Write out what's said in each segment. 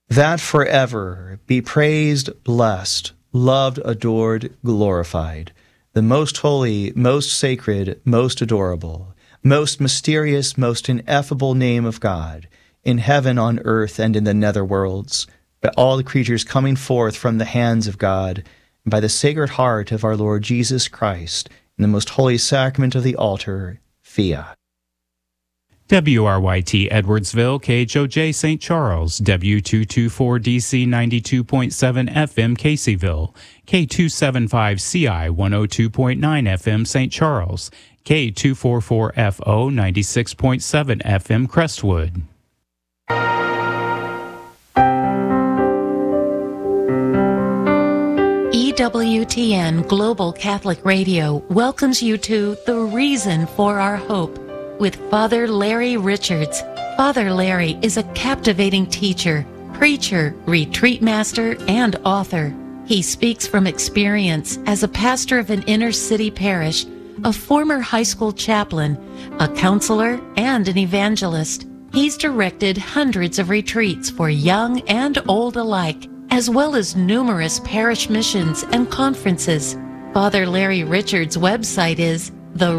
that forever be praised, blessed, loved, adored, glorified, the most holy, most sacred, most adorable, most mysterious, most ineffable name of God, in heaven, on earth, and in the netherworlds, by all the creatures coming forth from the hands of God, and by the Sacred Heart of our Lord Jesus Christ, in the most holy sacrament of the altar, Fiat. WRYT Edwardsville, KHOJ St. Charles, W224DC 92.7 FM Caseyville, K275CI 102.9 FM St. Charles, K244FO 96.7 FM Crestwood. EWTN Global Catholic Radio welcomes you to The Reason for Our Hope with Father Larry Richards. Father Larry is a captivating teacher, preacher, retreat master, and author. He speaks from experience as a pastor of an inner city parish, a former high school chaplain, a counselor, and an evangelist. He's directed hundreds of retreats for young and old alike, as well as numerous parish missions and conferences. Father Larry Richards' website is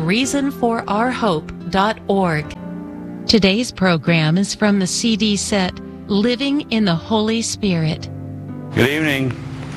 thereasonforourhope.org. Today's program is from the CD set Living in the Holy Spirit. Good evening.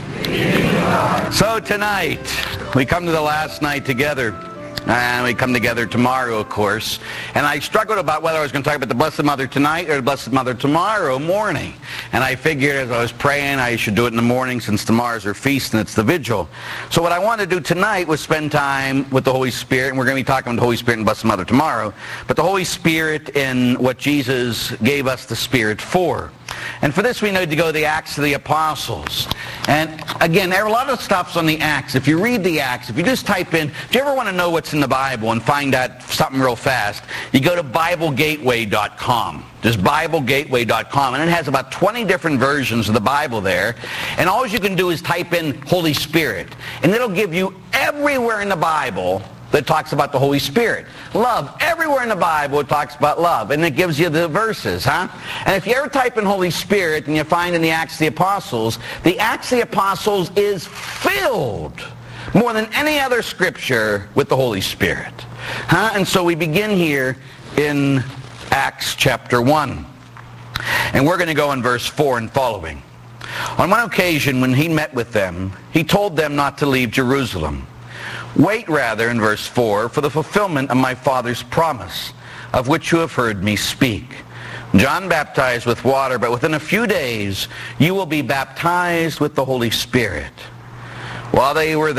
So tonight, we come to the last night together. And we come together tomorrow, of course. And I struggled about whether I was going to talk about the Blessed Mother tonight or the Blessed Mother tomorrow morning. And I figured as I was praying, I should do it in the morning since tomorrow's her feast and it's the vigil. So what I wanted to do tonight was spend time with the Holy Spirit. And we're going to be talking about the Holy Spirit and Blessed Mother tomorrow. But the Holy Spirit in what Jesus gave us the Spirit for. And for this, we need to go to the Acts of the Apostles. And again, there are a lot of stuff's on the Acts. If you read the Acts, if you just type in, if you ever want to know what's in the Bible and find out something real fast, you go to BibleGateway.com. Just BibleGateway.com. And it has about 20 different versions of the Bible there. And all you can do is type in Holy Spirit. And it'll give you everywhere in the Bible that talks about the Holy Spirit. Love. Everywhere in the Bible it talks about love. And it gives you the verses, huh? And if you ever type in Holy Spirit and you find in the Acts of the Apostles is filled more than any other scripture with the Holy Spirit. Huh? And so we begin here in Acts chapter 1. And we're going to go in verse 4 and following. On one occasion when he met with them, he told them not to leave Jerusalem. Wait rather, in verse 4, for the fulfillment of my Father's promise, of which you have heard me speak. John baptized with water, but within a few days you will be baptized with the Holy Spirit. While they were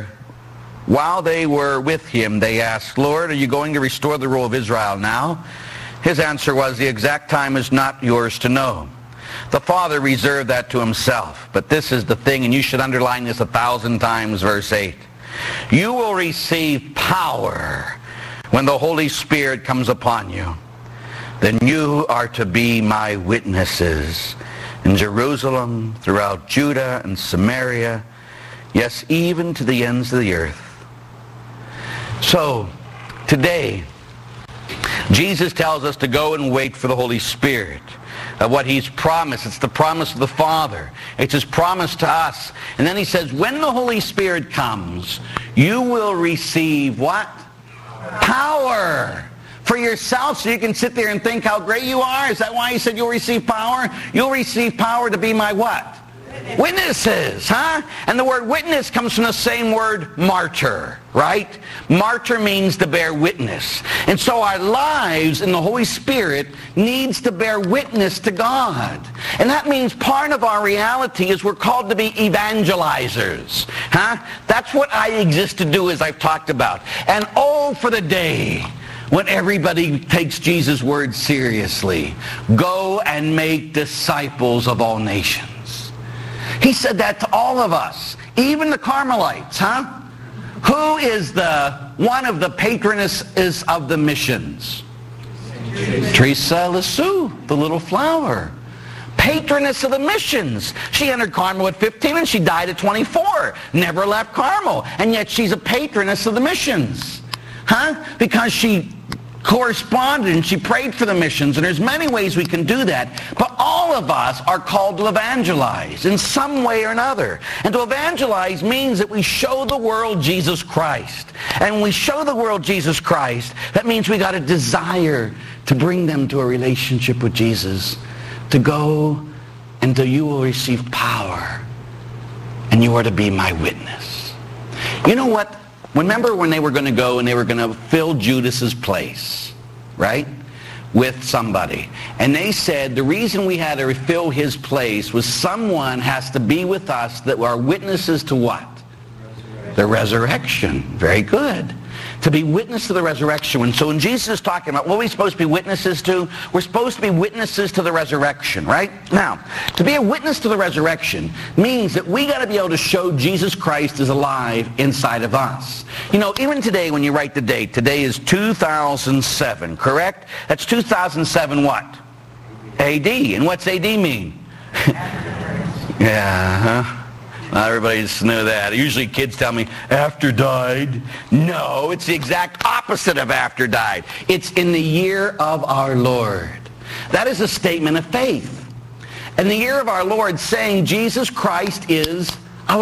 with him, they asked, Lord, are you going to restore the rule of Israel now? His answer was, the exact time is not yours to know. The Father reserved that to himself. But this is the thing, and you should underline this 1,000 times, verse 8. You will receive power when the Holy Spirit comes upon you. Then you are to be my witnesses in Jerusalem, throughout Judah and Samaria, yes, even to the ends of the earth. So, today, Jesus tells us to go and wait for the Holy Spirit. What he's promised. It's the promise of the Father. It's his promise to us. And then he says, when the Holy Spirit comes, you will receive what? Power for yourself, so you can sit there and think how great you are. Is that why he said you'll receive power? You'll receive power to be my what? Witnesses, huh? And the word witness comes from the same word martyr, right? Martyr means to bear witness. And so our lives in the Holy Spirit needs to bear witness to God. And that means part of our reality is we're called to be evangelizers, huh? That's what I exist to do, as I've talked about. And oh, for the day when everybody takes Jesus' word seriously. Go and make disciples of all nations. He said that to all of us, even the Carmelites, huh? Who is one of the patronesses of the missions? Teresa Lisieux, the little flower. Patroness of the missions. She entered Carmel at 15 and she died at 24. Never left Carmel. And yet she's a patroness of the missions. Huh? Because she corresponded and she prayed for the missions, and there's many ways we can do that. But all of us are called to evangelize in some way or another. And to evangelize means that we show the world Jesus Christ. And when we show the world Jesus Christ, that means we got a desire to bring them to a relationship with Jesus, to go until you will receive power and you are to be my witness. You know what? Remember when they were going to go and they were going to fill Judas's place, right, with somebody. And they said the reason we had to fill his place was someone has to be with us that are witnesses to what? The resurrection. Very good. To be witness to the resurrection. And so when Jesus is talking about what are we supposed to be witnesses to, we're supposed to be witnesses to the resurrection, right? Now, to be a witness to the resurrection means that we got to be able to show Jesus Christ is alive inside of us. You know, even today when you write the date, today is 2007, correct? That's 2007 what? AD. And what's AD mean? Yeah, huh? Not everybody just knew that. Usually kids tell me, after died. No, it's the exact opposite of after died. It's in the year of our Lord. That is a statement of faith. And the year of our Lord saying Jesus Christ is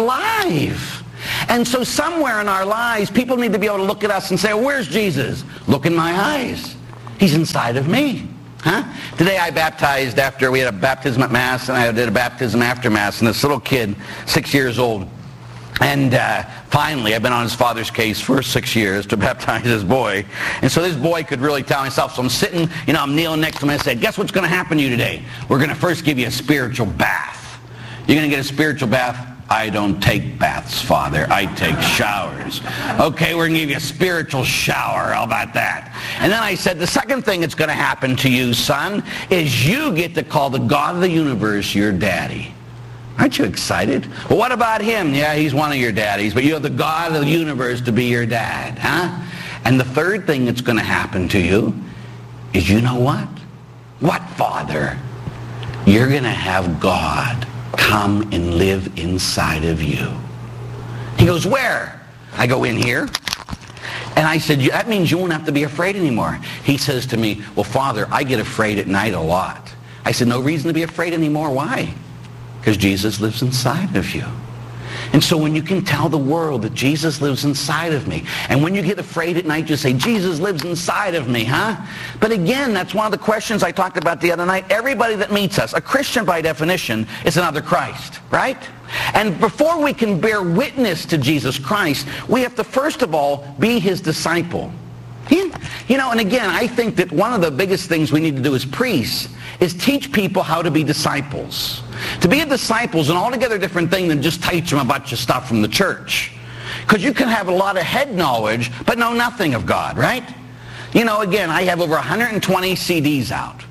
alive. And so somewhere in our lives, people need to be able to look at us and say, well, where's Jesus? Look in my eyes. He's inside of me. Huh? Today I baptized after we had a baptism at Mass, and I did a baptism after Mass, and this little kid, 6 years old, and finally I've been on his father's case for 6 years to baptize his boy, and so this boy could really tell himself. So I'm sitting, you know, I'm kneeling next to him, and I said, guess what's going to happen to you today? We're going to first give you a spiritual bath. You're going to get a spiritual bath. I don't take baths, Father. I take showers. Okay, we're going to give you a spiritual shower. How about that? And then I said, the second thing that's going to happen to you, son, is you get to call the God of the universe your daddy. Aren't you excited? Well, what about him? Yeah, he's one of your daddies, but you have the God of the universe to be your dad, huh? And the third thing that's going to happen to you is, you know what? What, Father? You're going to have God come and live inside of you. He goes, where? I go, in here. And I said, that means you won't have to be afraid anymore. He says to me, well, Father, I get afraid at night a lot. I said, no reason to be afraid anymore. Why? Because Jesus lives inside of you. And so when you can tell the world that Jesus lives inside of me, and when you get afraid at night, you say, Jesus lives inside of me, huh? But again, that's one of the questions I talked about the other night. Everybody that meets us, a Christian by definition, is another Christ, right? And before we can bear witness to Jesus Christ, we have to first of all be his disciple. You know, and again, I think that one of the biggest things we need to do as priests is teach people how to be disciples. To be a disciple is an altogether different thing than just teach them a bunch of stuff from the church. Because you can have a lot of head knowledge, but know nothing of God, right? You know, again, I have over 120 CDs out.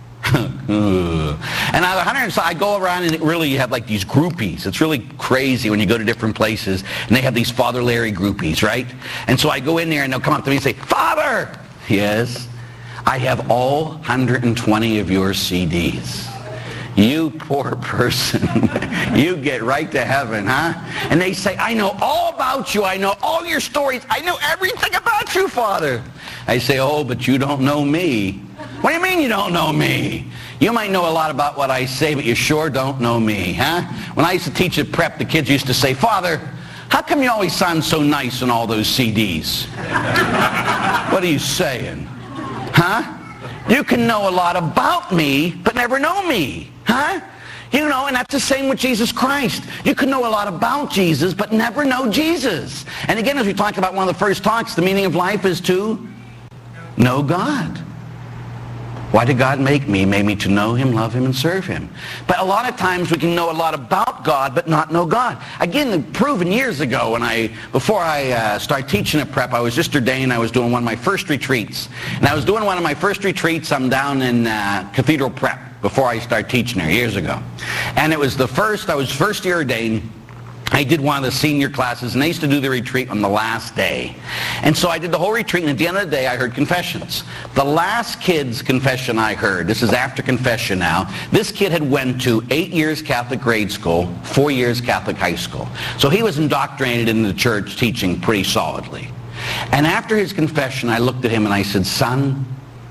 And I go around and really you have like these groupies. It's really crazy when you go to different places and they have these Father Larry groupies, right? And so I go in there and they'll come up to me and say, Father! Yes, I have all 120 of your CDs. You poor person. You get right to heaven, huh? And they say, I know all about you. I know all your stories. I know everything about you, Father. I say, oh, but you don't know me. What do you mean you don't know me? You might know a lot about what I say, but you sure don't know me, huh? When I used to teach at prep, the kids used to say, Father, how come you always sound so nice in all those CDs? What are you saying? Huh? You can know a lot about me, but never know me, huh? You know, and that's the same with Jesus Christ. You can know a lot about Jesus, but never know Jesus. And again, as we talked about one of the first talks, the meaning of life is to know God. Why did God make me? He made me to know him, love him, and serve him. But a lot of times we can know a lot about God, but not know God. Again, proven years ago, before I started teaching at prep, I was just ordained. I was doing one of my first retreats. And I was doing one of my first retreats. I'm down in Cathedral Prep before I started teaching there years ago. And it was I was first year ordained. I did one of the senior classes, and they used to do the retreat on the last day. And so I did the whole retreat, and at the end of the day, I heard confessions. The last kid's confession I heard, this is after confession now, this kid had went to 8 years Catholic grade school, 4 years Catholic high school. So he was indoctrinated into the church teaching pretty solidly. And after his confession, I looked at him and I said, son,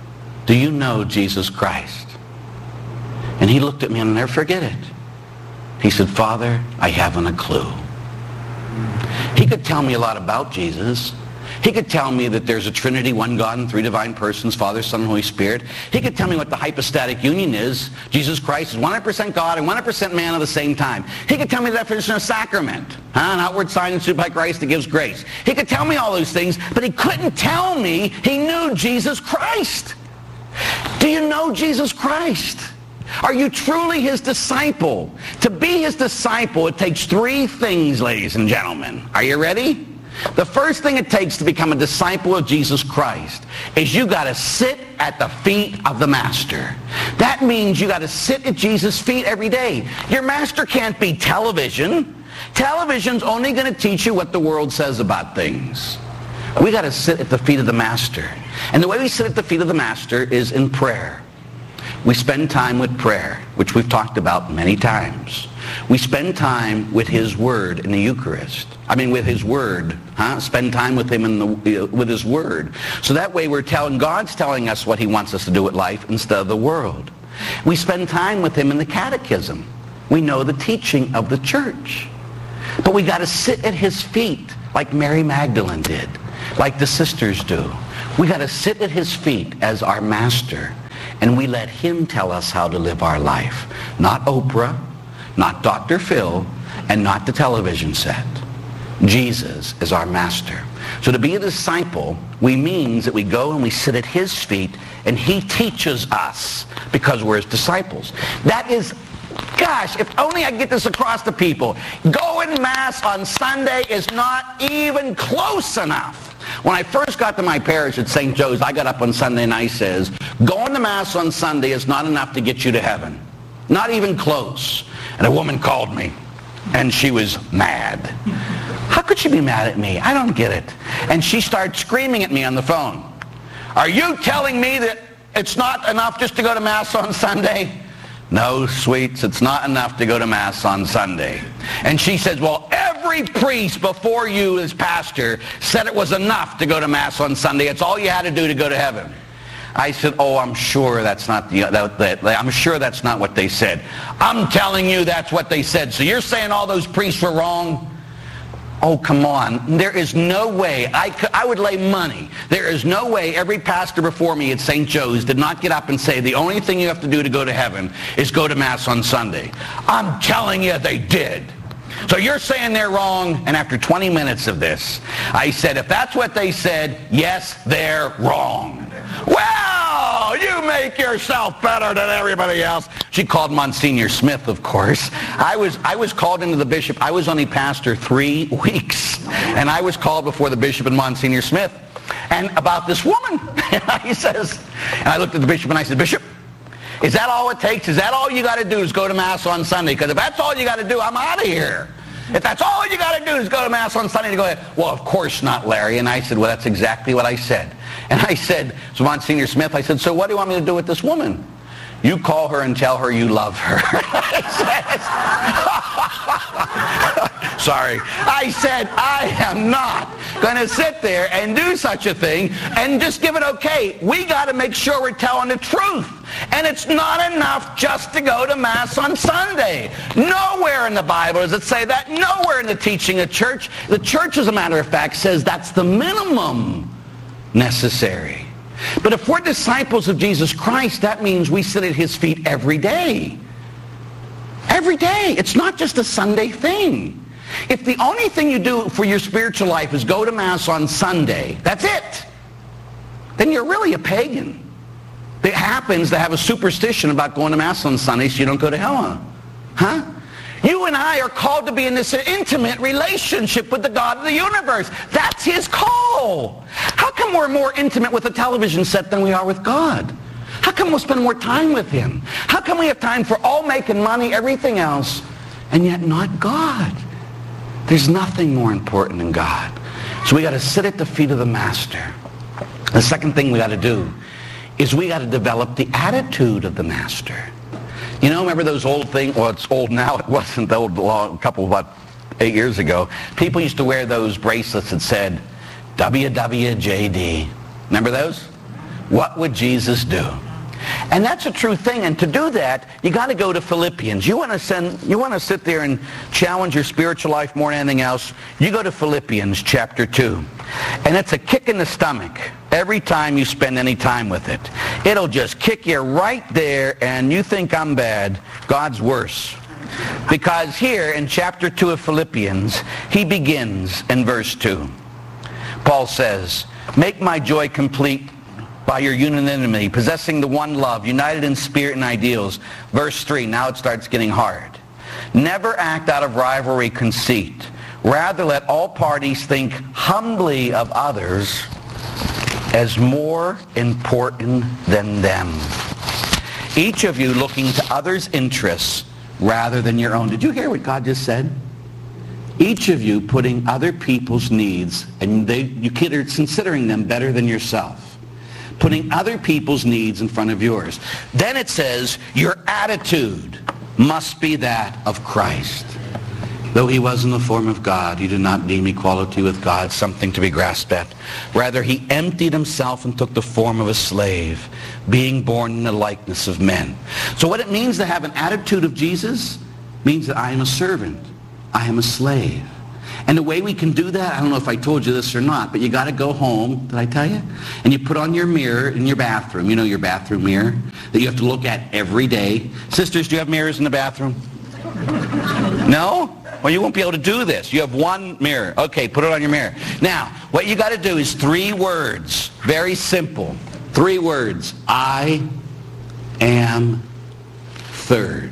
do you know Jesus Christ? And he looked at me, and I'll never forget it. He said, Father, I haven't a clue. He could tell me a lot about Jesus. He could tell me that there's a Trinity, one God and three divine persons, Father, Son, and Holy Spirit. He could tell me what the hypostatic union is. Jesus Christ is 100% God and 100% man at the same time. He could tell me the definition of sacrament, an outward sign instituted by Christ that gives grace. He could tell me all those things, but he couldn't tell me he knew Jesus Christ. Do you know Jesus Christ? Are you truly his disciple? To be his disciple, it takes three things, ladies and gentlemen. Are you ready? The first thing it takes to become a disciple of Jesus Christ is you got to sit at the feet of the Master. That means you got to sit at Jesus' feet every day. Your master can't be television. Television's only going to teach you what the world says about things. We got to sit at the feet of the Master. And the way we sit at the feet of the Master is in prayer. We spend time with prayer, which we've talked about many times. We spend time with his word in the Eucharist. With his word. Spend time with him with his word. So that way God's telling us what he wants us to do with life instead of the world. We spend time with him in the catechism. We know the teaching of the church. But we got to sit at his feet like Mary Magdalene did, like the sisters do. We got to sit at his feet as our master, and we let him tell us how to live our life. Not Oprah, not Dr. Phil, and not the television set. Jesus is our master. So to be a disciple, means that we go and we sit at his feet, and he teaches us because we're his disciples. That is, gosh, if only I get this across to people. Going to Mass on Sunday is not even close enough. When I first got to my parish at St. Joe's, I got up on Sunday and I says, going to Mass on Sunday is not enough to get you to heaven. Not even close. And a woman called me, and she was mad. How could she be mad at me? I don't get it. And she started screaming at me on the phone. Are you telling me that it's not enough just to go to Mass on Sunday? No, sweets, it's not enough to go to Mass on Sunday. And she says, well, every priest before you as pastor said it was enough to go to Mass on Sunday. It's all you had to do to go to heaven. I said, oh, I'm sure that's not I'm sure that's not what they said. I'm telling you that's what they said. So you're saying all those priests were wrong? Oh, come on. There is no way. I would lay money. There is no way every pastor before me at St. Joe's did not get up and say, the only thing you have to do to go to heaven is go to Mass on Sunday. I'm telling you they did. So you're saying they're wrong, and after 20 minutes of this, I said, if that's what they said, yes, they're wrong. Well, you make yourself better than everybody else. She called Monsignor Smith, of course. I was called into the bishop. I was only pastor 3 weeks, and I was called before the bishop and Monsignor Smith, and about this woman. And he says, and I looked at the bishop and I said, Bishop, is that all it takes? Is that all you got to do is go to Mass on Sunday? Because if that's all you got to do, I'm out of here. If that's all you got to do is go to Mass on Sunday to go ahead. Well, of course not, Larry. And I said, well, that's exactly what I said. And I said, so Monsignor Smith, I said, so what do you want me to do with this woman? You call her and tell her you love her. Sorry. I said, I am not going to sit there and do such a thing and just give it okay. We got to make sure we're telling the truth. And it's not enough just to go to Mass on Sunday. Nowhere in the Bible does it say that. Nowhere in the teaching of church. The church, as a matter of fact, says that's the minimum necessary. But if we're disciples of Jesus Christ, that means we sit at his feet every day. Every day. It's not just a Sunday thing. If the only thing you do for your spiritual life is go to Mass on Sunday, that's it, then you're really a pagan. It happens to have a superstition about going to Mass on Sunday so you don't go to hell. Huh? You and I are called to be in this intimate relationship with the God of the universe. That's his call. How come we're more intimate with a television set than we are with God? How come we'll spend more time with him? How come we have time for all making money, everything else, and yet not God? There's nothing more important than God. So we got to sit at the feet of the Master. The second thing we got to do is we got to develop the attitude of the Master. You know, remember those old things? Well, it's old now. It wasn't old a couple, about 8 years ago. People used to wear those bracelets that said WWJD. Remember those? What would Jesus do? And that's a true thing. And to do that, you got to go to Philippians. You want to sit there and challenge your spiritual life more than anything else, you go to Philippians chapter 2. And it's a kick in the stomach every time you spend any time with it. It'll just kick you right there, and you think I'm bad. God's worse. Because here in chapter 2 of Philippians, he begins in verse 2. Paul says, make my joy complete by your unanimity, possessing the one love, united in spirit and ideals. Verse 3, now it starts getting hard. Never act out of rivalry, conceit. Rather, let all parties think humbly of others as more important than them. Each of you looking to others' interests rather than your own. Did you hear what God just said? Each of you putting other people's needs, and you're considering them better than yourself. Putting other people's needs in front of yours. Then it says, your attitude must be that of Christ. Though he was in the form of God, he did not deem equality with God something to be grasped at. Rather, he emptied himself and took the form of a slave, being born in the likeness of men. So what it means to have an attitude of Jesus means that I am a servant. I am a slave. And the way we can do that, I don't know if I told you this or not, but you got to go home, did I tell you? And you put on your mirror in your bathroom. You know your bathroom mirror that you have to look at every day. Sisters, do you have mirrors in the bathroom? No? Well, you won't be able to do this. You have one mirror. Okay, put it on your mirror. Now, what you got to do is 3 words. Very simple. 3 words. I am third.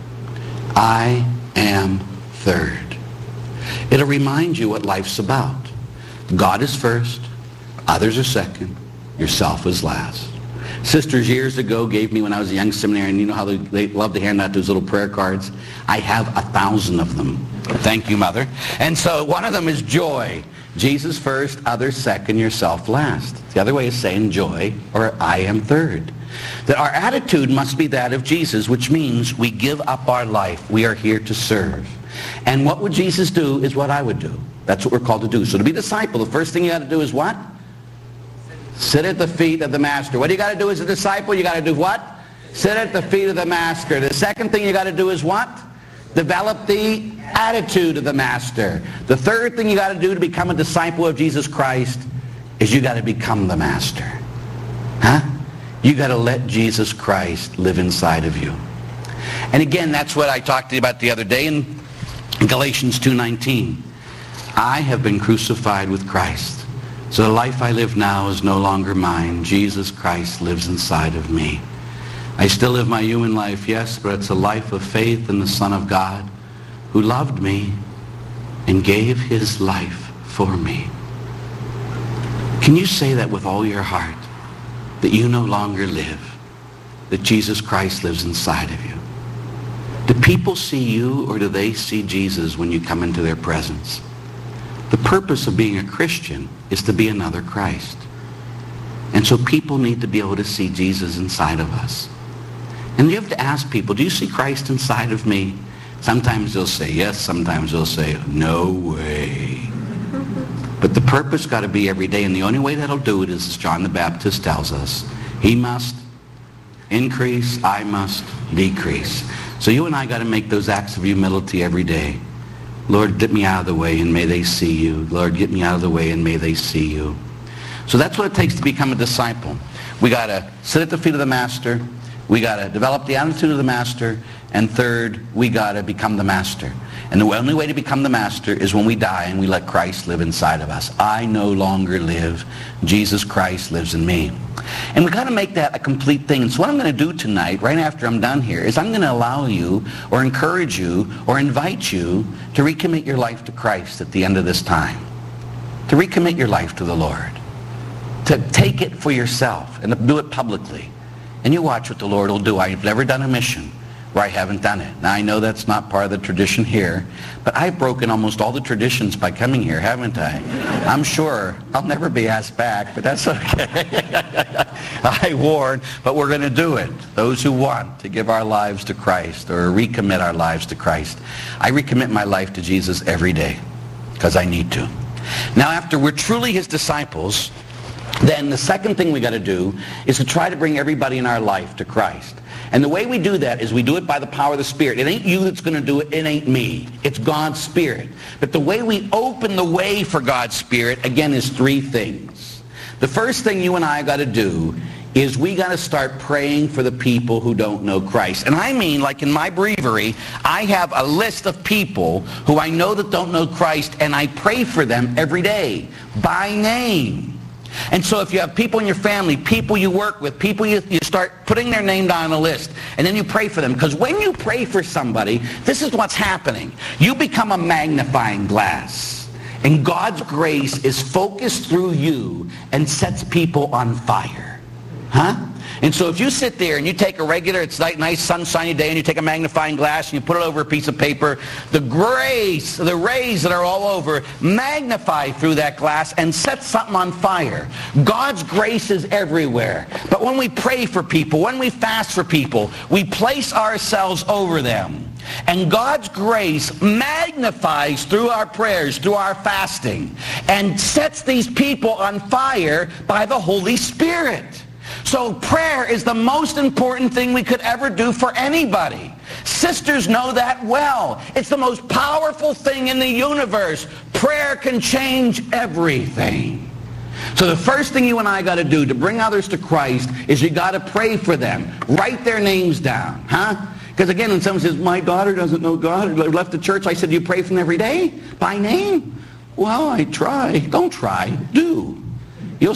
I am third. It'll remind you what life's about. God is first, others are second, yourself is last. Sisters years ago gave me, when I was a young seminarian, you know how they love to hand out those little prayer cards? I have 1,000 of them. Thank you, Mother. And so one of them is joy. Jesus first, others second, yourself last. The other way is saying joy, or I am third. That our attitude must be that of Jesus, which means we give up our life. We are here to serve. And what would Jesus do is what I would do. That's what we're called to do. So to be a disciple, the first thing you got to do is what? Sit at the feet of the master. What do you got to do as a disciple? You got to do what? Sit at the feet of the master. The second thing you got to do is what? Develop the attitude of the master. The third thing you got to do to become a disciple of Jesus Christ is you got to become the master. Huh? You got to let Jesus Christ live inside of you. And again, that's what I talked to you about the other day in Galatians 2:19. I have been crucified with Christ. So the life I live now is no longer mine. Jesus Christ lives inside of me. I still live my human life, yes, but it's a life of faith in the Son of God who loved me and gave his life for me. Can you say that with all your heart? That you no longer live, that Jesus Christ lives inside of you. Do people see you, or do they see Jesus when you come into their presence? The purpose of being a Christian is to be another Christ. And so people need to be able to see Jesus inside of us. And you have to ask people, do you see Christ inside of me? Sometimes they'll say yes, sometimes they'll say no way. But the purpose got to be every day, and the only way that'll do it is, as John the Baptist tells us, he must increase, I must decrease. So you and I got to make those acts of humility every day. Lord, get me out of the way and may they see you. Lord, get me out of the way and may they see you. So that's what it takes to become a disciple. We got to sit at the feet of the master. We got to develop the attitude of the master. And third, we got to become the master. And the only way to become the master is when we die and we let Christ live inside of us. I no longer live. Jesus Christ lives in me. And we got to make that a complete thing. And so what I'm going to do tonight, right after I'm done here, is I'm going to allow you or encourage you or invite you to recommit your life to Christ at the end of this time. To recommit your life to the Lord. To take it for yourself and to do it publicly. And you watch what the Lord will do. I've never done a mission where I haven't done it. Now, I know that's not part of the tradition here, but I've broken almost all the traditions by coming here, haven't I? I'm sure I'll never be asked back, but that's okay. I warn, but we're going to do it. Those who want to give our lives to Christ or recommit our lives to Christ. I recommit my life to Jesus every day because I need to. Now, after we're truly his disciples, then the second thing we got to do is to try to bring everybody in our life to Christ. And the way we do that is we do it by the power of the Spirit. It ain't you that's going to do it. It ain't me. It's God's Spirit. But the way we open the way for God's Spirit, again, is three things. The first thing you and I got to do is we got to start praying for the people who don't know Christ. And I mean, like in my breviary, I have a list of people who I know that don't know Christ, and I pray for them every day by name. And so if you have people in your family, people you work with, people you start putting their name down on a list, and then you pray for them. Because when you pray for somebody, this is what's happening. You become a magnifying glass. And God's grace is focused through you and sets people on fire. Huh? And so if you sit there and you take a regular, it's like nice sunshiny day, and you take a magnifying glass and you put it over a piece of paper, the grace, the rays that are all over magnify through that glass and set something on fire. God's grace is everywhere. But when we pray for people, when we fast for people, we place ourselves over them. And God's grace magnifies through our prayers, through our fasting, and sets these people on fire by the Holy Spirit. So prayer is the most important thing we could ever do for anybody. Sisters know that well. It's the most powerful thing in the universe. Prayer can change everything. So the first thing you and I got to do to bring others to Christ is you got to pray for them. Write their names down, huh? Because again, when someone says, my daughter doesn't know God, or left the church, I said, do you pray for them every day? By name? Well, I try. Don't try. Do. You'll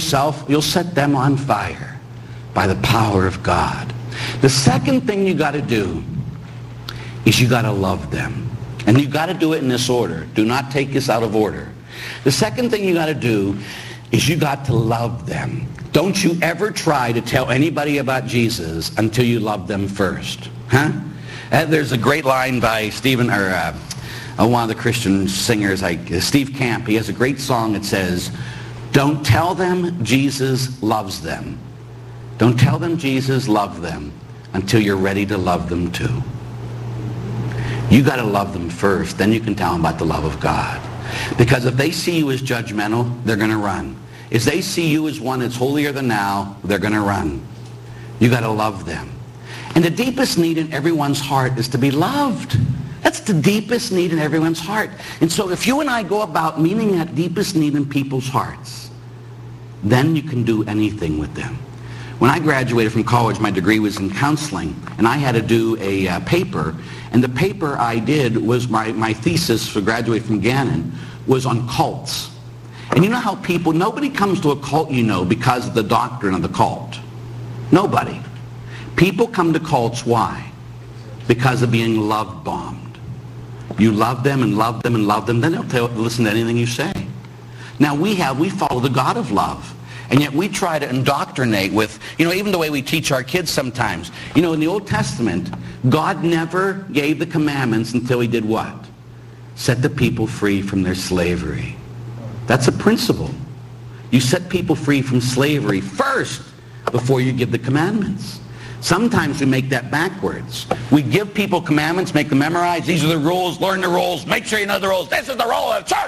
set them on fire by the power of God. The second thing you got to do is you got to love them. And you got to do it in this order. Do not take this out of order. The second thing you got to do is you got to love them. Don't you ever try to tell anybody about Jesus until you love them first. Huh? There's a great line by one of the Christian singers, like Steve Camp. He has a great song that says, don't tell them Jesus loves them. Don't tell them Jesus loves them until you're ready to love them too. You got to love them first, then you can tell them about the love of God. Because if they see you as judgmental, they're going to run. If they see you as one that's holier than thou, they're going to run. You got to love them. And the deepest need in everyone's heart is to be loved. That's the deepest need in everyone's heart. And so if you and I go about meeting that deepest need in people's hearts, then you can do anything with them. When I graduated from college, my degree was in counseling, and I had to do a paper. And the paper I did was my thesis for graduating from Gannon was on cults. And you know how nobody comes to a cult, because of the doctrine of the cult. Nobody. People come to cults, why? Because of being love-bombed. You love them and love them and love them, then they'll listen to anything you say. Now we follow the God of love. And yet we try to indoctrinate with, even the way we teach our kids sometimes. In the Old Testament, God never gave the commandments until he did what? Set the people free from their slavery. That's a principle. You set people free from slavery first before you give the commandments. Sometimes we make that backwards. We give people commandments, make them memorize. These are the rules. Learn the rules. Make sure you know the rules. This is the rule of the church.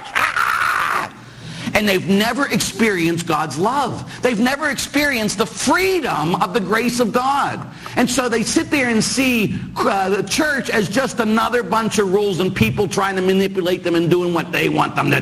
And they've never experienced God's love. They've never experienced the freedom of the grace of God. And so they sit there and see the church as just another bunch of rules and people trying to manipulate them and doing what they want them to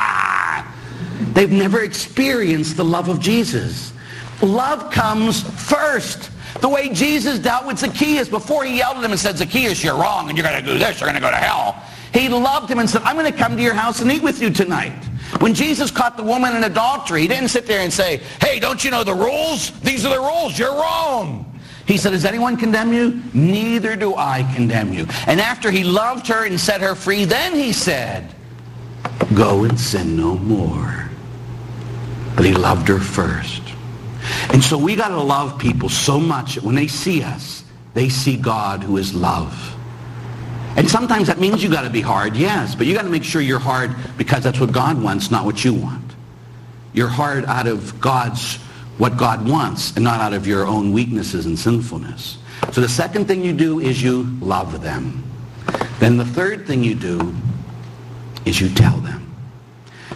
do. They've never experienced the love of Jesus. Love comes first. The way Jesus dealt with Zacchaeus before he yelled at him and said, Zacchaeus, you're wrong and you're going to do this, you're going to go to hell. He loved him and said, I'm going to come to your house and eat with you tonight. When Jesus caught the woman in adultery, he didn't sit there and say, hey, don't you know the rules? These are the rules. You're wrong. He said, does anyone condemn you? Neither do I condemn you. And after he loved her and set her free, then he said, go and sin no more. But he loved her first. And so we got to love people so much that when they see us, they see God who is love. And sometimes that means you got to be hard, yes, but you got to make sure you're hard because that's what God wants, not what you want. You're hard out of what God wants and not out of your own weaknesses and sinfulness. So the second thing you do is you love them. Then the third thing you do is you tell them.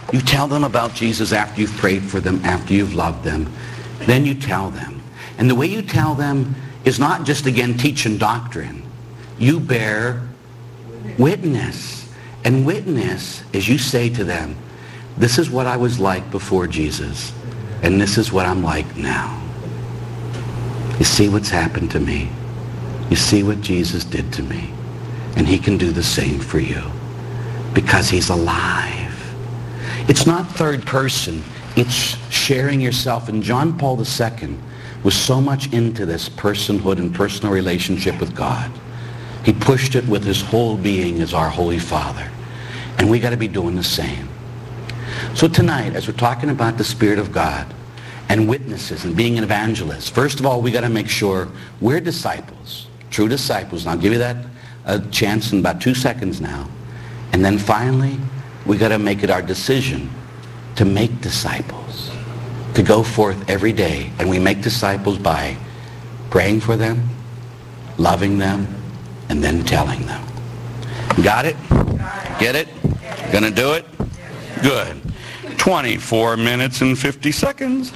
You tell them about Jesus after you've prayed for them, after you've loved them. Then you tell them. And the way you tell them is not just, again, teaching doctrine. You bear witness. And witness is you say to them, this is what I was like before Jesus, and this is what I'm like now. You see what's happened to me. You see what Jesus did to me. And he can do the same for you because he's alive. It's not third person. It's sharing yourself. And John Paul II was so much into this personhood and personal relationship with God. He pushed it with his whole being as our Holy Father. And we got to be doing the same. So tonight, as we're talking about the Spirit of God and witnesses and being an evangelist, first of all, we got to make sure we're disciples, true disciples. And I'll give you that chance in about 2 seconds now. And then finally, we got to make it our decision to make disciples, to go forth every day. And we make disciples by praying for them, loving them, and then telling them. Got it? Get it? Gonna do it? Good. 24 minutes and 50 seconds.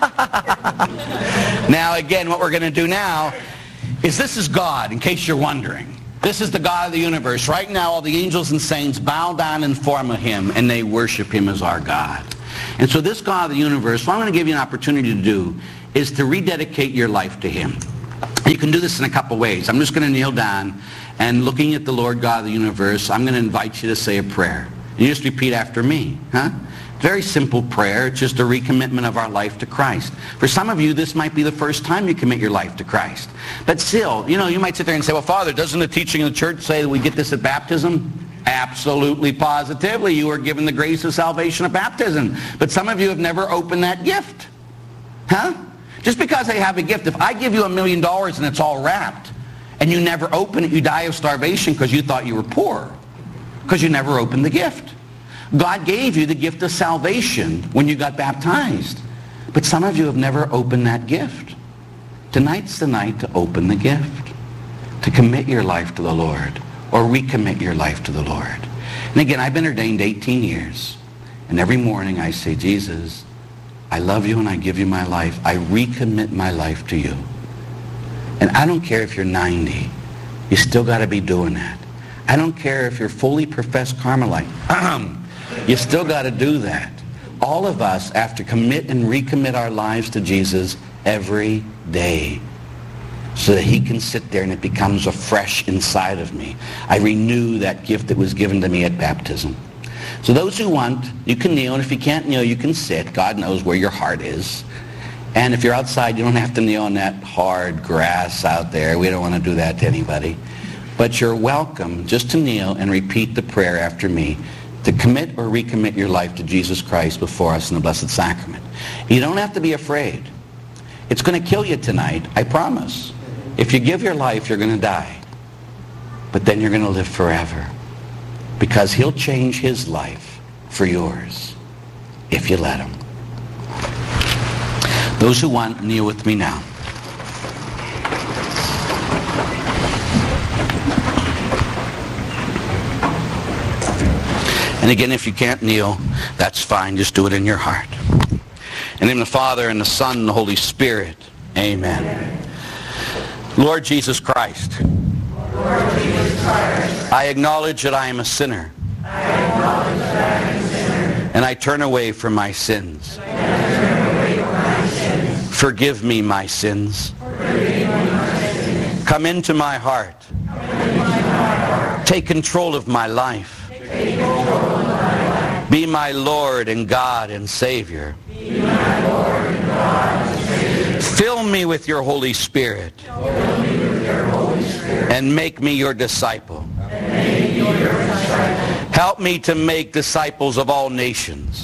Now again, what we're going to do now is, this is God, in case you're wondering. This is the God of the universe. Right now, all the angels and saints bow down in form of him, and they worship him as our God. And so this God of the universe, what I'm going to give you an opportunity to do is to rededicate your life to him. You can do this in a couple ways. I'm just going to kneel down, and looking at the Lord God of the universe, I'm going to invite you to say a prayer. You just repeat after me, huh? Very simple prayer. It's just a recommitment of our life to Christ. For some of you, this might be the first time you commit your life to Christ. But still, you know, you might sit there and say, well, Father, doesn't the teaching of the church say that we get this at baptism? Absolutely, positively. You are given the grace of salvation at baptism. But some of you have never opened that gift. Huh? Just because I have a gift, if I give you $1 million and it's all wrapped, and you never open it, you die of starvation because you thought you were poor, because you never opened the gift. God gave you the gift of salvation when you got baptized. But some of you have never opened that gift. Tonight's the night to open the gift, to commit your life to the Lord, or recommit your life to the Lord. And again, I've been ordained 18 years, and every morning I say, Jesus, I love you and I give you my life. I recommit my life to you. And I don't care if you're 90, you still got to be doing that. I don't care if you're fully professed Carmelite. You still got to do that. All of us have to commit and recommit our lives to Jesus every day so that he can sit there and it becomes afresh inside of me. I renew that gift that was given to me at baptism. So those who want, you can kneel, and if you can't kneel, you can sit. God knows where your heart is. And if you're outside, you don't have to kneel on that hard grass out there. We don't want to do that to anybody. But you're welcome just to kneel and repeat the prayer after me, to commit or recommit your life to Jesus Christ before us in the Blessed Sacrament. You don't have to be afraid. It's going to kill you tonight, I promise. If you give your life, you're going to die. But then you're going to live forever, because he'll change his life for yours if you let him. Those who want, kneel with me now. And again, if you can't kneel, that's fine. Just do it in your heart. In the name of the Father, and the Son, and the Holy Spirit. Amen. Amen. Lord Jesus Christ, I acknowledge that I am a sinner. And I turn away from my sins. Forgive me my sins. Come into my heart. Take control of my life. Be my Lord and God and Savior. Fill me with your Holy Spirit. And make me your disciple. Help me to make disciples of all nations.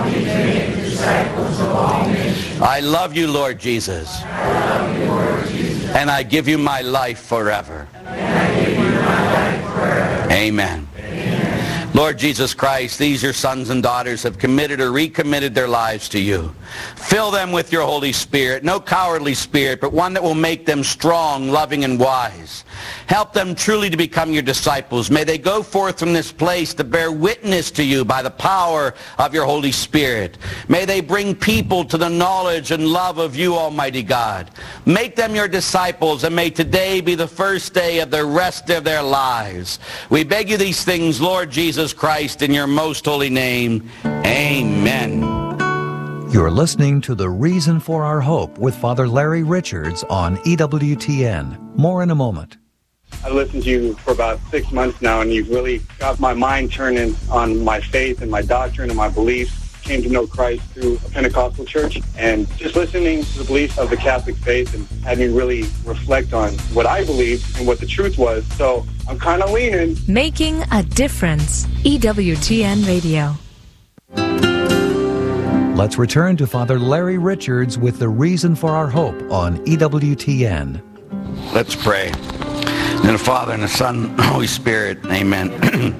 I love you, Lord Jesus. And I give you my life forever. Amen. Lord Jesus Christ, these your sons and daughters have committed or recommitted their lives to you. Fill them with your Holy Spirit, no cowardly spirit, but one that will make them strong, loving, and wise. Help them truly to become your disciples. May they go forth from this place to bear witness to you by the power of your Holy Spirit. May they bring people to the knowledge and love of you, Almighty God. Make them your disciples, and may today be the first day of the rest of their lives. We beg you these things, Lord Jesus Christ, in your most holy name. Amen. You're listening to The Reason for Our Hope with Father Larry Richards on EWTN. More in a moment. I listened to you for about 6 months now, and you've really got my mind turning on my faith and my doctrine and my beliefs. Came to know Christ through a Pentecostal church, and just listening to the beliefs of the Catholic faith and had me really reflect on what I believed and what the truth was. So I'm kind of leaning. Making a difference. EWTN Radio. Let's return to Father Larry Richards with The Reason for Our Hope on EWTN. Let's pray. In the Father, and the Son, and the Holy Spirit. Amen.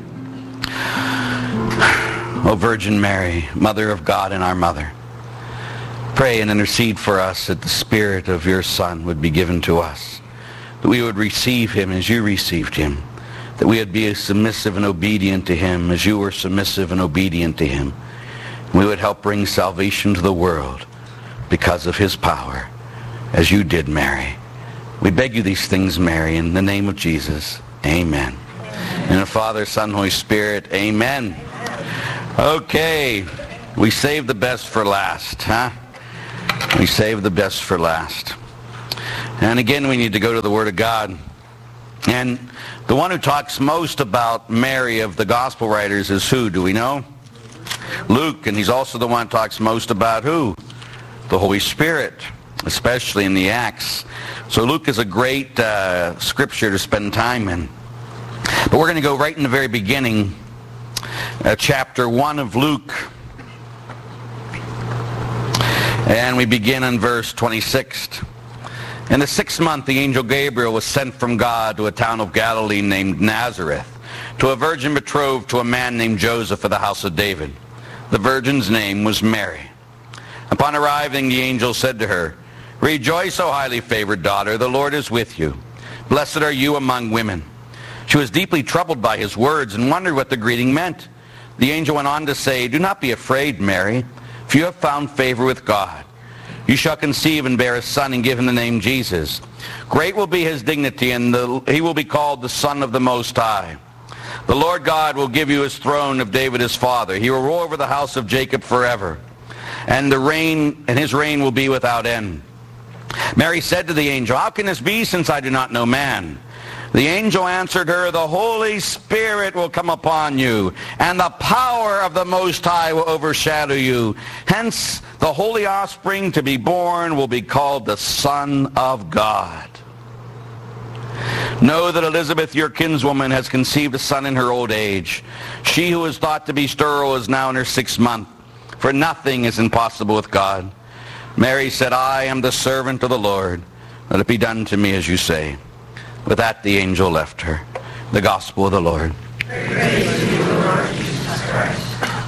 O Virgin Mary, Mother of God and our Mother, pray and intercede for us that the Spirit of your Son would be given to us, that we would receive him as you received him, that we would be submissive and obedient to him as you were submissive and obedient to him. We would help bring salvation to the world because of his power, as you did, Mary. We beg you these things, Mary, in the name of Jesus. Amen. In the Father, Son, Holy Spirit. Amen. Okay. We saved the best for last, huh? We saved the best for last. And again, we need to go to the Word of God. And the one who talks most about Mary of the Gospel writers is who? Do we know? Luke. And he's also the one who talks most about who? The Holy Spirit, especially in the Acts. So Luke is a great scripture to spend time in. But we're going to go right in the very beginning, chapter 1 of Luke. And we begin in verse 26. In the 6th month, the angel Gabriel was sent from God to a town of Galilee named Nazareth, to a virgin betrothed to a man named Joseph of the house of David. The virgin's name was Mary. Upon arriving, the angel said to her, "Rejoice, O highly favored daughter, the Lord is with you. Blessed are you among women." She was deeply troubled by his words and wondered what the greeting meant. The angel went on to say, "Do not be afraid, Mary, for you have found favor with God. You shall conceive and bear a son and give him the name Jesus. Great will be his dignity, and he will be called the Son of the Most High. The Lord God will give you his throne of David his father. He will rule over the house of Jacob forever, and his reign will be without end." Mary said to the angel, "How can this be, since I do not know man?" The angel answered her, "The Holy Spirit will come upon you, and the power of the Most High will overshadow you. Hence, the holy offspring to be born will be called the Son of God. Know that Elizabeth, your kinswoman, has conceived a son in her old age. She who was thought to be sterile is now in her 6th month, for nothing is impossible with God." Mary said, "I am the servant of the Lord. Let it be done to me as you say." With that, the angel left her. The Gospel of the Lord. Praise to you, Lord Jesus Christ.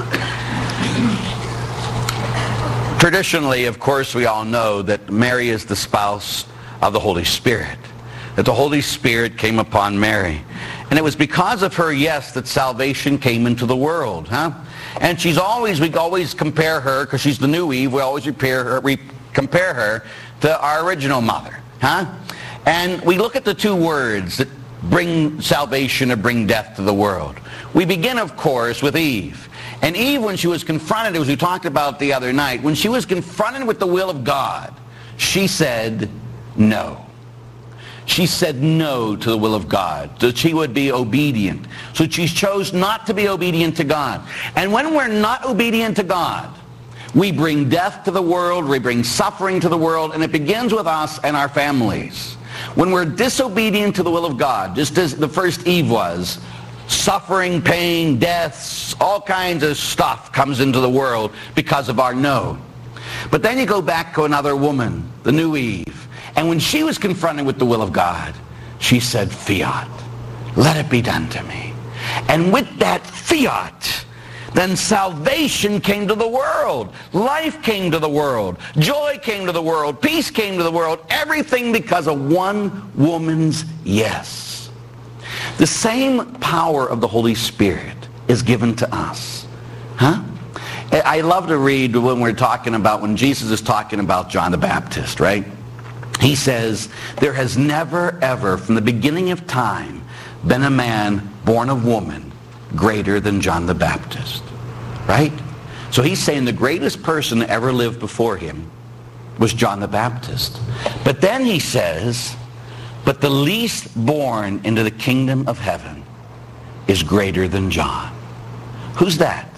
Traditionally, of course, we all know that Mary is the spouse of the Holy Spirit, that the Holy Spirit came upon Mary. And it was because of her, yes, that salvation came into the world, huh? And we always compare her, because she's the new Eve, we always compare her to our original mother, huh? And we look at the two words that bring salvation or bring death to the world. We begin, of course, with Eve. And Eve, when she was confronted, as we talked about the other night, when she was confronted with the will of God, she said no. She said no to the will of God, that she would be obedient. So she chose not to be obedient to God. And when we're not obedient to God, we bring death to the world, we bring suffering to the world, and it begins with us and our families. When we're disobedient to the will of God, just as the first Eve was, suffering, pain, deaths, all kinds of stuff comes into the world because of our no. But then you go back to another woman, the new Eve, and when she was confronted with the will of God, she said, "Fiat, let it be done to me." And with that fiat, then salvation came to the world. Life came to the world. Joy came to the world. Peace came to the world. Everything because of one woman's yes. The same power of the Holy Spirit is given to us. Huh? I love to read when Jesus is talking about John the Baptist, right? He says, there has never, ever, from the beginning of time, been a man born of woman greater than John the Baptist. Right? So he's saying the greatest person that ever lived before him was John the Baptist. But then he says, but the least born into the kingdom of heaven is greater than John. Who's that?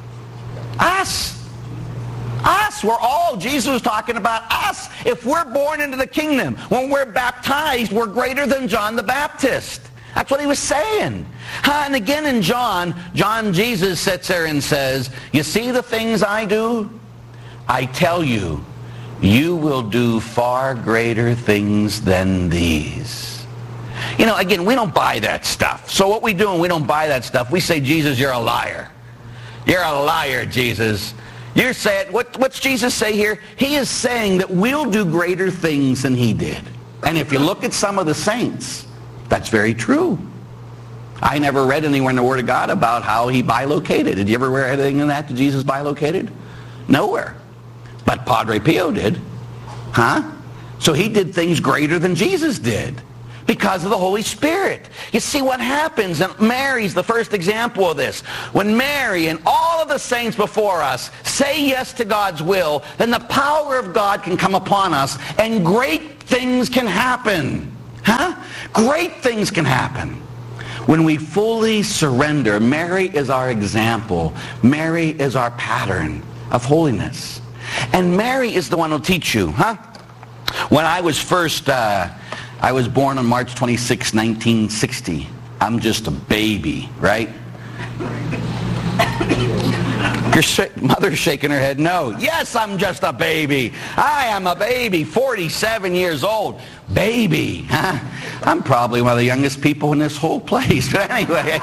Us. Us. Jesus was talking about us. If we're born into the kingdom, when we're baptized, we're greater than John the Baptist. That's what he was saying. And again in John, Jesus sits there and says, you see the things I do? I tell you, you will do far greater things than these. You know, again, we don't buy that stuff. So what we do when we don't buy that stuff, we say, Jesus, you're a liar. You're a liar, Jesus. You're saying, what's Jesus say here? He is saying that we'll do greater things than he did. And if you look at some of the saints, that's very true. I never read anywhere in the Word of God about how he bilocated. Did you ever read anything in that Jesus bilocated? Nowhere. But Padre Pio did. Huh? So he did things greater than Jesus did because of the Holy Spirit. You see what happens, and Mary's the first example of this. When Mary and all of the saints before us say yes to God's will, then the power of God can come upon us and great things can happen. Huh? Great things can happen. When we fully surrender, Mary is our example. Mary is our pattern of holiness. And Mary is the one who'll teach you. Huh? When I was I was born on March 26, 1960. I'm just a baby, right? Your mother's shaking her head no. Yes, I'm just a baby. I am a baby, 47 years old. Baby. Huh? I'm probably one of the youngest people in this whole place. But anyway.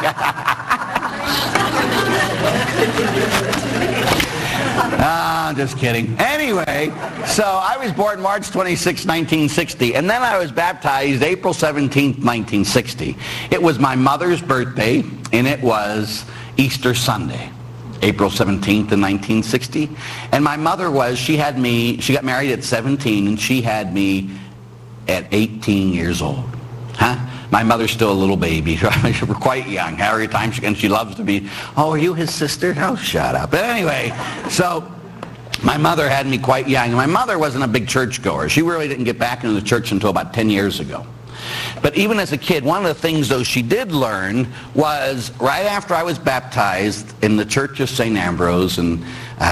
I'm just kidding. Anyway, so I was born March 26, 1960, and then I was baptized April 17, 1960. It was my mother's birthday, and it was Easter Sunday. April 17th in 1960. And my mother she got married at 17 and she had me at 18 years old. Huh? My mother's still a little baby. We're quite young. Every time she loves to be, oh, are you his sister? Oh, shut up. But anyway, so my mother had me quite young. And my mother wasn't a big churchgoer. She really didn't get back into the church until about 10 years ago. But even as a kid, one of the things, though, she did learn was right after I was baptized in the Church of St. Ambrose in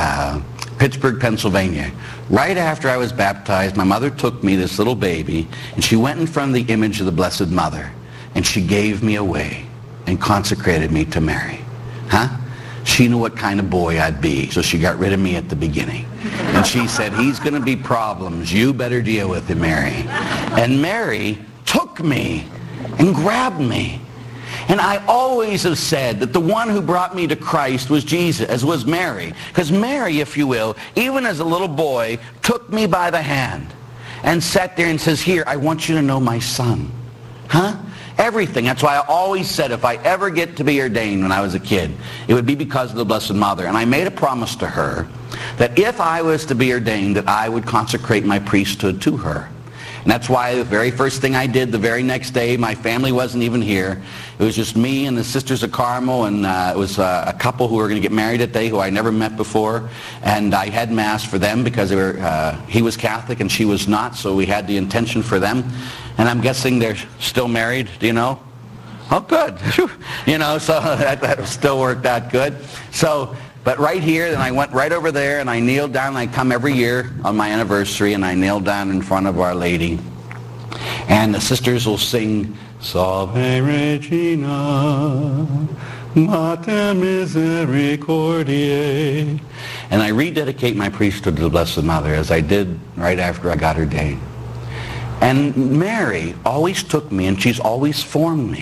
Pittsburgh, Pennsylvania. Right after I was baptized, my mother took me, this little baby, and she went in front of the image of the Blessed Mother, and she gave me away and consecrated me to Mary. Huh? She knew what kind of boy I'd be, so she got rid of me at the beginning. And she said, he's going to be problems. You better deal with him, Mary. And Mary took me and grabbed me. And I always have said that the one who brought me to Christ was Jesus, as was Mary. Because Mary, if you will, even as a little boy, took me by the hand and sat there and says, here, I want you to know my son. Huh? Everything. That's why I always said if I ever get to be ordained when I was a kid, it would be because of the Blessed Mother. And I made a promise to her that if I was to be ordained, that I would consecrate my priesthood to her. And that's why the very first thing I did the very next day, my family wasn't even here. It was just me and the Sisters of Carmel, and it was a couple who were going to get married that day who I never met before. And I had Mass for them because he was Catholic and she was not, so we had the intention for them. And I'm guessing they're still married, do you know? Oh, good. You know, so that still worked out good. So, but right here, then I went right over there and I kneeled down. I come every year on my anniversary and I kneel down in front of Our Lady. And the sisters will sing, Salve Regina, Mater Misericordiae. And I rededicate my priesthood to the Blessed Mother, as I did right after I got ordained. And Mary always took me, and she's always formed me.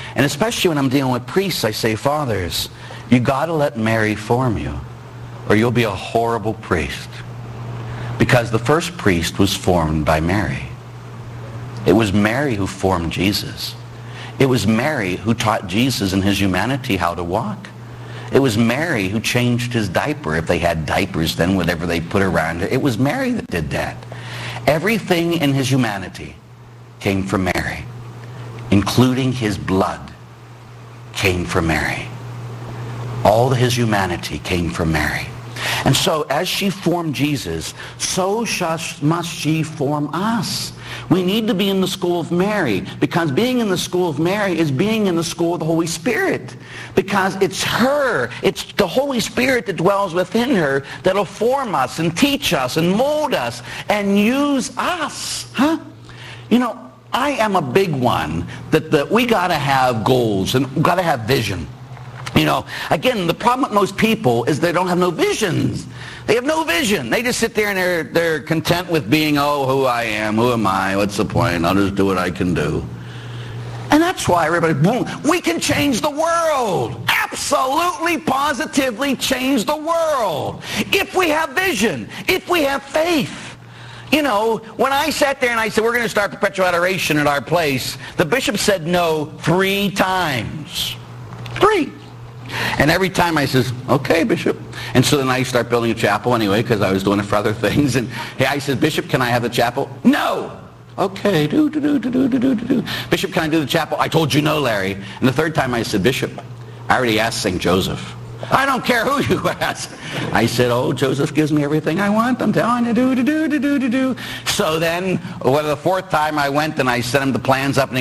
And especially when I'm dealing with priests, I say, fathers, you got to let Mary form you, or you'll be a horrible priest. Because the first priest was formed by Mary. It was Mary who formed Jesus. It was Mary who taught Jesus in his humanity how to walk. It was Mary who changed his diaper, if they had diapers then, whatever they put around it. It was Mary that did that. Everything in his humanity came from Mary, including his blood came from Mary. All his humanity came from Mary. And so as she formed Jesus, so must she form us. We need to be in the school of Mary, because being in the school of Mary is being in the school of the Holy Spirit. Because it's her, it's the Holy Spirit that dwells within her that'll form us and teach us and mold us and use us. You know, I am a big one that we got to have goals and we got to have vision. You know, again, the problem with most people is they don't have no visions. They have no vision. They just sit there and they're content with being, oh, who I am, who am I, what's the point, I'll just do what I can do. And that's why everybody, boom, we can change the world. Absolutely, positively change the world. If we have vision, if we have faith. You know, when I sat there and I said, we're going to start perpetual adoration at our place, the bishop said no 3 times. 3. And every time I says, okay, Bishop. And so then I start building a chapel anyway, because I was doing it for other things. And I said, Bishop, can I have the chapel? No. Okay, Bishop, can I do the chapel? I told you no, Larry. And the 3rd time I said, Bishop, I already asked St. Joseph. I don't care who you ask. I said, oh, Joseph gives me everything I want. I'm telling you, do. So then, the 4th time I went and I sent him the plans up, and